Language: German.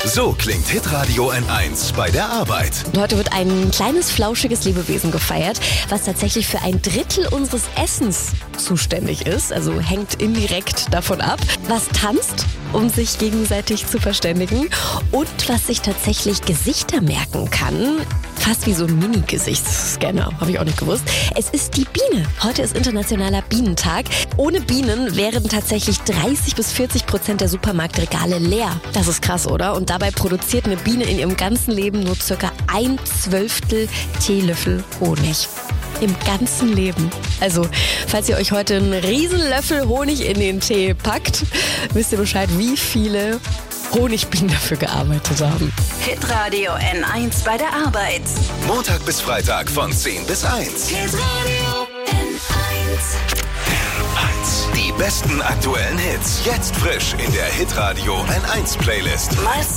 So klingt Hitradio N1 bei der Arbeit. Und heute wird ein kleines, flauschiges Lebewesen gefeiert, was tatsächlich für 1/3 unseres Essens zuständig ist. Also hängt indirekt davon ab. Was tanzt, um sich gegenseitig zu verständigen. Und was sich tatsächlich Gesichter merken kann. Fast wie so ein Mini-Gesichtsscanner, habe ich auch nicht gewusst. Es ist die Biene. Heute ist Internationaler Bienentag. Ohne Bienen wären tatsächlich 30-40% der Supermarktregale leer. Das ist krass, oder? Und dabei produziert eine Biene in ihrem ganzen Leben nur ca. 1/12 Teelöffel Honig. Im ganzen Leben. Also, falls ihr euch heute einen Riesenlöffel Honig in den Tee packt, wisst ihr Bescheid, wie viele Honigbienen dafür gearbeitet haben. Hitradio N1 bei der Arbeit. Montag bis Freitag von 10 bis 1. Hitradio N1. Die besten aktuellen Hits. Jetzt frisch in der Hitradio N1 Playlist. Meist